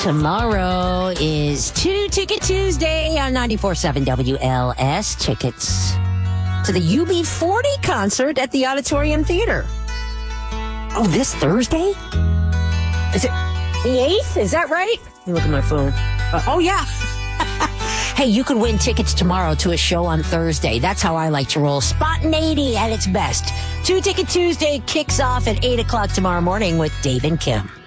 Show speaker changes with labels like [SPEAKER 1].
[SPEAKER 1] Tomorrow is Two Ticket Tuesday on 94.7 WLS. Tickets to the UB40 concert at the Auditorium Theater. Oh, this Thursday? Is it the 8th? Is that right? Let me look at my phone. Oh, yeah. Hey, you could win tickets tomorrow to a show on Thursday. That's how I like to roll. Spontaneity at its best. Two Ticket Tuesday kicks off at 8 o'clock tomorrow morning with Dave and Kim.